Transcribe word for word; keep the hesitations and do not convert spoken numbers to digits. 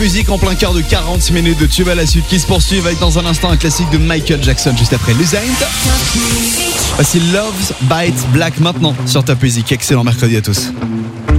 Musique en plein cœur de quarante minutes de tube à la suite qui se poursuivent avec dans un instant un classique de Michael Jackson juste après Lusaint. Voici Love's Bite Black maintenant sur Top Music. Excellent mercredi à tous.